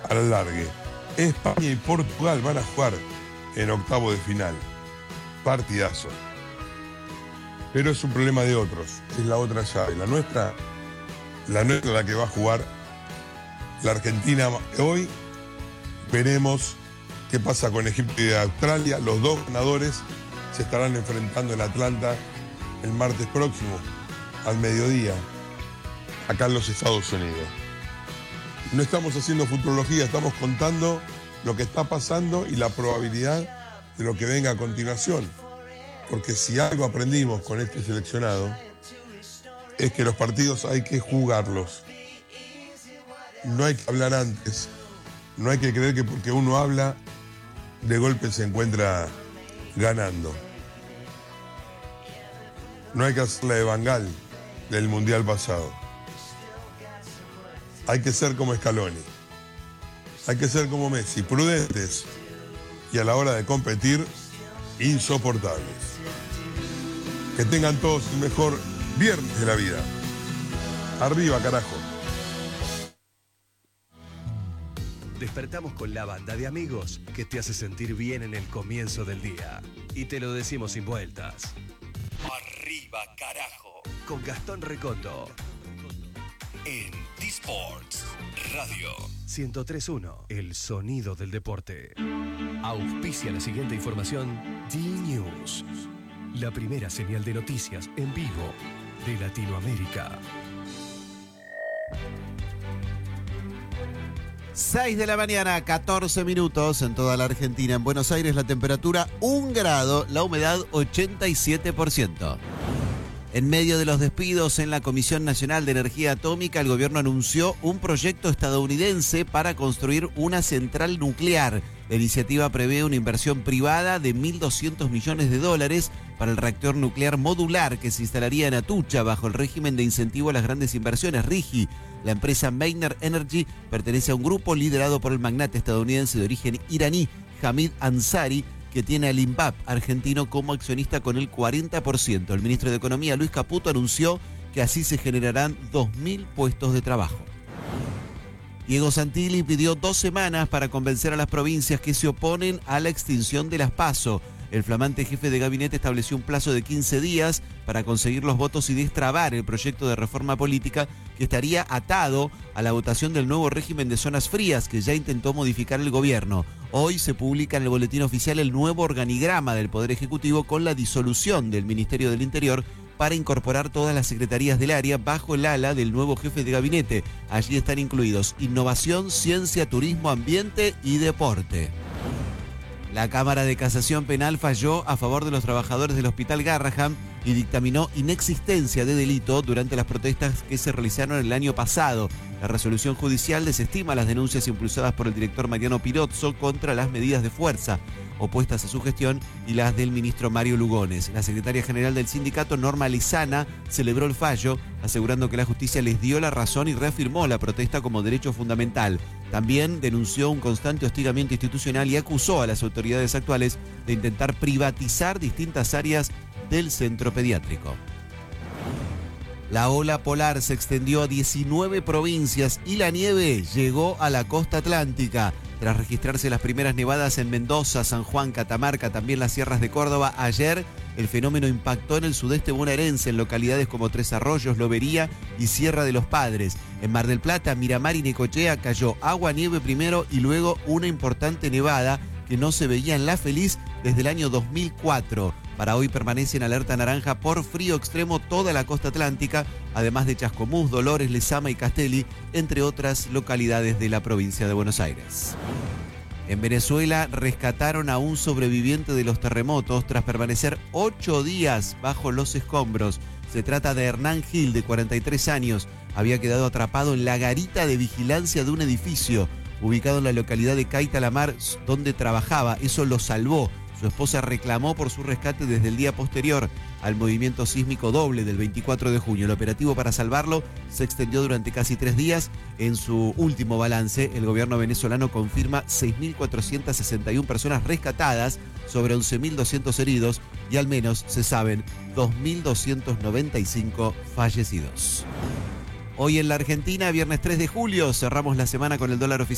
alargue. España y Portugal van a jugar en octavo de final. Partidazo. Pero es un problema de otros, es la otra llave. La nuestra la que va a jugar la Argentina hoy. Veremos qué pasa con Egipto y Australia. Los dos ganadores se estarán enfrentando en Atlanta el martes próximo, al mediodía, acá en los Estados Unidos. No estamos haciendo futurología, estamos contando lo que está pasando y la probabilidad de lo que venga a continuación. Porque si algo aprendimos con este seleccionado, es que los partidos hay que jugarlos. No hay que hablar antes. No hay que creer que porque uno habla, de golpe se encuentra ganando. No hay que hacer la de Bangal del Mundial pasado. Hay que ser como Scaloni. Hay que ser como Messi, prudentes. Y a la hora de competir, insoportables. Que tengan todos el mejor viernes de la vida. Arriba, carajo. Despertamos con la banda de amigos que te hace sentir bien en el comienzo del día. Y te lo decimos sin vueltas. Arriba, carajo. Con Gastón Recondo. En T-Sports Radio 103.1, el sonido del deporte. Auspicia la siguiente información. D-News, la primera señal de noticias en vivo de Latinoamérica. 6 de la mañana, 14 minutos en toda la Argentina. En Buenos Aires la temperatura 1 grado, la humedad 87%. En medio de los despidos en la Comisión Nacional de Energía Atómica, el gobierno anunció un proyecto estadounidense para construir una central nuclear. La iniciativa prevé una inversión privada de $1.200 millones para el reactor nuclear modular que se instalaría en Atucha bajo el régimen de incentivo a las grandes inversiones, RIGI. La empresa Maynard Energy pertenece a un grupo liderado por el magnate estadounidense de origen iraní, Hamid Ansari, que tiene al INVAP argentino como accionista con el 40%. El ministro de Economía, Luis Caputo, anunció que así se generarán 2.000 puestos de trabajo. Diego Santilli pidió 2 semanas para convencer a las provincias que se oponen a la extinción de las PASO. El flamante jefe de gabinete estableció un plazo de 15 días para conseguir los votos y destrabar el proyecto de reforma política que estaría atado a la votación del nuevo régimen de zonas frías que ya intentó modificar el gobierno. Hoy se publica en el boletín oficial el nuevo organigrama del Poder Ejecutivo con la disolución del Ministerio del Interior para incorporar todas las secretarías del área bajo el ala del nuevo jefe de gabinete. Allí están incluidos innovación, ciencia, turismo, ambiente y deporte. La Cámara de Casación Penal falló a favor de los trabajadores del Hospital Garrahan y dictaminó inexistencia de delito durante las protestas que se realizaron el año pasado. La resolución judicial desestima las denuncias impulsadas por el director Mariano Pirozzo contra las medidas de fuerza opuestas a su gestión y las del ministro Mario Lugones. La secretaria general del sindicato, Norma Lizana, celebró el fallo, asegurando que la justicia les dio la razón y reafirmó la protesta como derecho fundamental. También denunció un constante hostigamiento institucional y acusó a las autoridades actuales de intentar privatizar distintas áreas del centro pediátrico. La ola polar se extendió a 19 provincias y la nieve llegó a la costa atlántica. Tras registrarse las primeras nevadas en Mendoza, San Juan, Catamarca, también las sierras de Córdoba, ayer el fenómeno impactó en el sudeste bonaerense, en localidades como Tres Arroyos, Lobería y Sierra de los Padres. En Mar del Plata, Miramar y Necochea cayó agua-nieve primero y luego una importante nevada que no se veía en La Feliz desde el año 2004. Para hoy permanece en alerta naranja por frío extremo toda la costa atlántica, además de Chascomús, Dolores, Lezama y Castelli, entre otras localidades de la provincia de Buenos Aires. En Venezuela rescataron a un sobreviviente de los terremotos tras permanecer 8 días bajo los escombros. Se trata de Hernán Gil, de 43 años. Había quedado atrapado en la garita de vigilancia de un edificio ubicado en la localidad de Caitalamar, donde trabajaba. Eso lo salvó. Su esposa reclamó por su rescate desde el día posterior al movimiento sísmico doble del 24 de junio. El operativo para salvarlo se extendió durante casi 3 días. En su último balance, el gobierno venezolano confirma 6.461 personas rescatadas, sobre 11.200 heridos y al menos se saben 2.295 fallecidos. Hoy en la Argentina, viernes 3 de julio, cerramos la semana con el dólar oficial